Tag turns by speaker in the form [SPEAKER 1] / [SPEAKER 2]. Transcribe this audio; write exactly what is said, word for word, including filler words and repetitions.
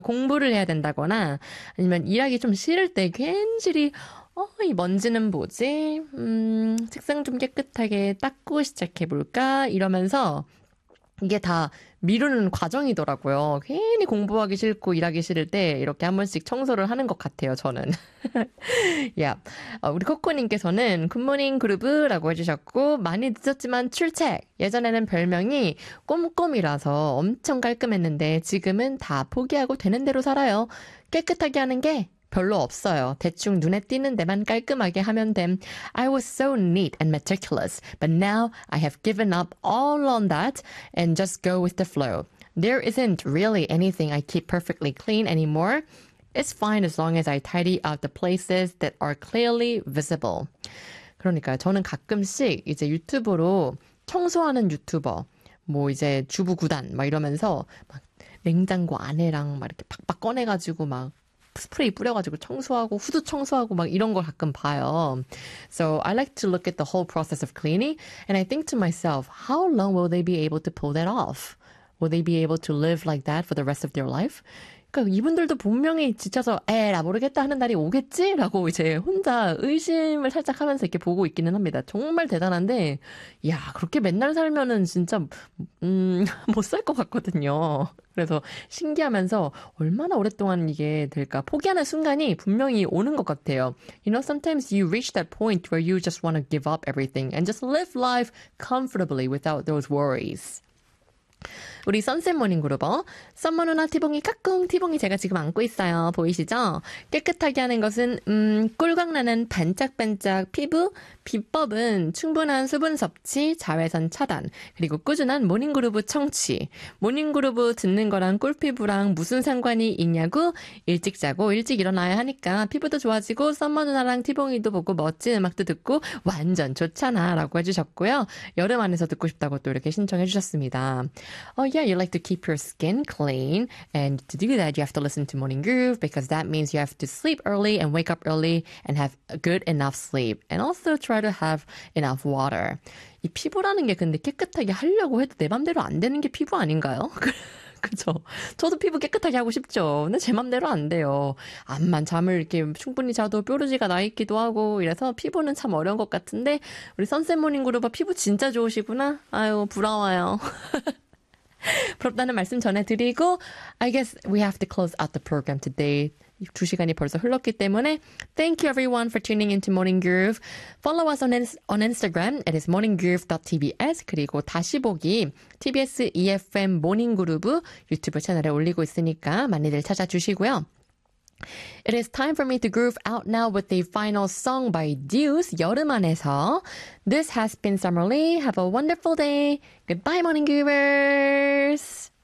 [SPEAKER 1] 공부를 해야 된다거나 아니면 일하기 좀 싫을 때 괜시리 어, 이 먼지는 뭐지? 음, 책상 좀 깨끗하게 닦고 시작해볼까? 이러면서 이게 다 미루는 과정이더라고요. 괜히 공부하기 싫고 일하기 싫을 때 이렇게 한 번씩 청소를 하는 것 같아요, 저는. yeah. 어, 우리 코코님께서는 굿모닝 그루브라고 해주셨고 많이 늦었지만 출첵. 예전에는 별명이 꼼꼼이라서 엄청 깔끔했는데 지금은 다 포기하고 되는 대로 살아요. 깨끗하게 하는 게 별로 없어요. 대충 눈에 띄는 데만 깔끔하게 하면 됨. I was so neat and meticulous, but now I have given up all on that and just go with the flow. There isn't really anything I keep perfectly clean anymore. It's fine as long as I tidy up the places that are clearly visible. 그러니까요. 저는 가끔씩 이제 유튜브로 청소하는 유튜버, 뭐 이제 주부 구단 막 이러면서 막 냉장고 안에랑 막 이렇게 팍팍 꺼내가지고 막 스프레이 뿌려가지고 청소하고 후드 청소하고 막 이런 걸 가끔 봐요. So I like to look at the whole process of cleaning and I think to myself, how long will they be able to pull that off? Will they be able to live like that for the rest of their life? 그러니까 이분들도 분명히 지쳐서 에라 모르겠다 하는 날이 오겠지라고 이제 혼자 의심을 살짝 하면서 이렇게 보고 있기는 합니다. 정말 대단한데 야 그렇게 맨날 살면은 진짜 음, 못 살 것 같거든요. 그래서 신기하면서 얼마나 오랫동안 이게 될까 포기하는 순간이 분명히 오는 것 같아요. You know, sometimes you reach that point where you just want to give up everything and just live life comfortably without those worries. 우리 선셋 모닝 그루버 썸머 누나 티봉이 까꿍 티봉이 제가 지금 안고 있어요. 보이시죠? 깨끗하게 하는 것은 음 꿀광나는 반짝반짝 피부 비법은 충분한 수분 섭취, 자외선 차단, 그리고 꾸준한 모닝 그루브 청취. 모닝 그루브 듣는 거랑 꿀피부랑 무슨 상관이 있냐고 일찍 자고 일찍 일어나야 하니까 피부도 좋아지고 썸머 누나랑 티봉이도 보고 멋진 음악도 듣고 완전 좋잖아 라고 해주셨고요. 여름 안에서 듣고 싶다고 또 이렇게 신청해 주셨습니다. Oh yeah, you like to keep your skin clean, and to do that you have to listen to Morning Groove because that means you have to sleep early and wake up early and have a good enough sleep, and also try to have enough water. 이 피부라는 게 근데 깨끗하게 하려고 해도 내 맘대로 안 되는 게 피부 아닌가요? 그죠? 저도 피부 깨끗하게 하고 싶죠. 근데 제 맘대로 안 돼요. 암만 잠을 이렇게 충분히 자도 뾰루지가 나 있기도 하고 이래서 피부는 참 어려운 것 같은데 우리 선셋 모닝 그룹 피부 진짜 좋으시구나. 아유 부러워요. 부럽다는 말씀 전해드리고 I guess we have to close out the program today. 두 시간이 벌써 흘렀기 때문에 Thank you everyone for tuning into Morning Groove. Follow us on, on Instagram. It is morninggroove dot t b s. 그리고 다시 보기 티비에스 이에프엠 모닝 그루브 유튜브 채널에 올리고 있으니까 많이들 찾아주시고요. It is time for me to groove out now with the final song by Deuce, 여름 안에서. This has been Summer Lee. Have a wonderful day. Goodbye, Morning Groovers!